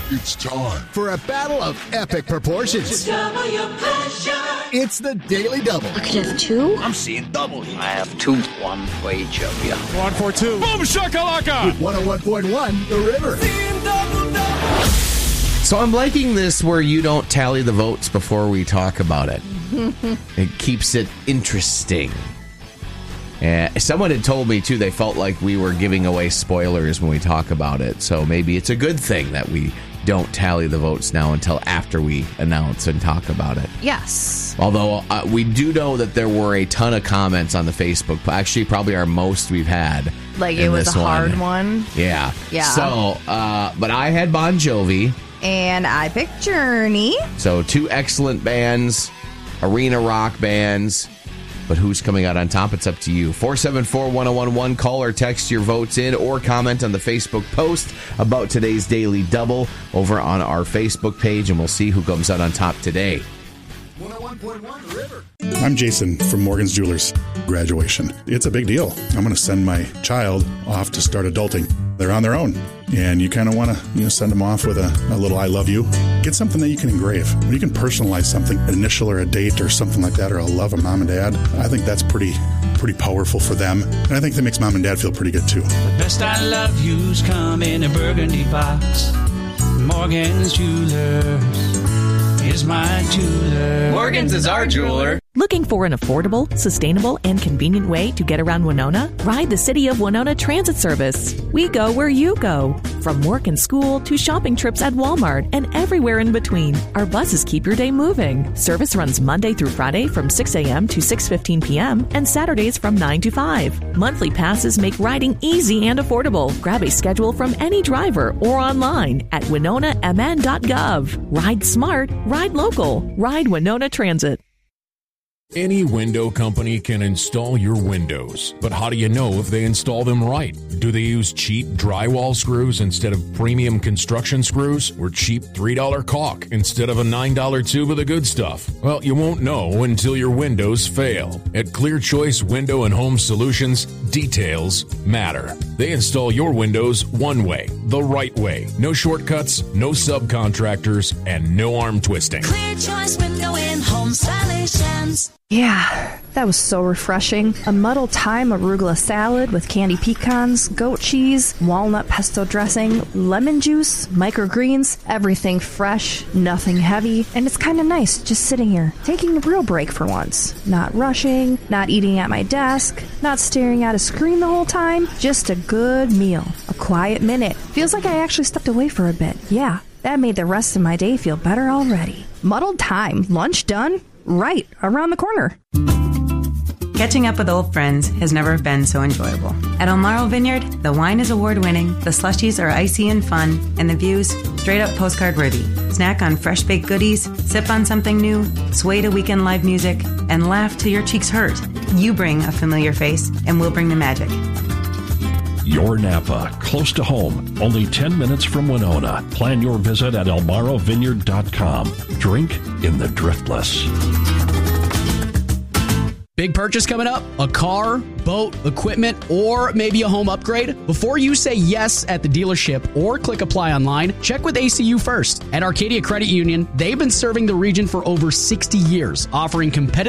It's time for a battle of epic proportions. Double your pleasure. It's the Daily Double. I could have two. I'm seeing double here. I have two. One for each of you. 1 for 2. Boom shakalaka! With 101.1 The River. So I'm liking this where you don't tally the votes before we talk about it. It keeps it interesting. Someone had told me, too, they felt like we were giving away spoilers when we talk about it. So maybe it's a good thing that we don't tally the votes now until after we announce and talk about it. Yes. Although we do know that there were a ton of comments on the Facebook. Actually, probably our most we've had. Like it was a hard one. Yeah. Yeah. So, but I had Bon Jovi. And I picked Journey. So two excellent bands, arena rock bands. But who's coming out on top? It's up to you. 474-1011. Call or text your votes in or comment on the Facebook post about today's Daily Double over on our Facebook page, and we'll see who comes out on top today. 101.1 The River. I'm Jason from Morgan's Jewelers. Graduation. It's a big deal. I'm going to send my child off to start adulting. They're on their own. And you kind of want to send them off with a little I love you. Get something that you can engrave. When you can personalize something, an initial or a date or something like that, or a love of mom and dad, I think that's pretty powerful for them. And I think that makes mom and dad feel pretty good too. The best I love yous come in a burgundy box. Morgan's Jewelers is my jeweler. Morgan's is our jeweler. Looking for an affordable, sustainable, and convenient way to get around Winona? Ride the City of Winona Transit Service. We go where you go. From work and school to shopping trips at Walmart and everywhere in between, our buses keep your day moving. Service runs Monday through Friday from 6 a.m. to 6:15 p.m. and Saturdays from 9 to 5. Monthly passes make riding easy and affordable. Grab a schedule from any driver or online at WinonaMN.gov. Ride smart, ride local, ride Winona Transit. Any window company can install your windows, but how do you know if they install them right? Do they use cheap drywall screws instead of premium construction screws, or cheap $3 caulk instead of a $9 tube of the good stuff? Well, you won't know until your windows fail. At Clear Choice Window and Home Solutions, details matter. They install your windows one way, the right way. No shortcuts, no subcontractors, and no arm twisting. Clear Choice Window and Home Solutions. Yeah, that was so refreshing. A muddled thyme arugula salad with candy pecans, goat cheese, walnut pesto dressing, lemon juice, microgreens, everything fresh, nothing heavy, and it's kind of nice just sitting here, taking a real break for once. Not rushing, not eating at my desk, not staring at a screen the whole time, just a good meal, a quiet minute. Feels like I actually stepped away for a bit. Yeah, that made the rest of my day feel better already. Muddled thyme, lunch done? Right around the corner. Catching up with old friends has never been so enjoyable. At Elmaro Vineyard, the wine is award-winning, the slushies are icy and fun, and the views straight-up postcard-worthy. Snack on fresh-baked goodies, sip on something new, sway to weekend live music, and laugh till your cheeks hurt. You bring a familiar face, and we'll bring the magic. Your Napa, close to home, only 10 minutes from Winona. Plan your visit at elmarovineyard.com. Drink in the driftless. Big purchase coming up? A car, boat, equipment, or maybe a home upgrade? Before you say yes at the dealership or click apply online, check with ACU first. At Arcadia Credit Union, they've been serving the region for over 60 years, offering competitive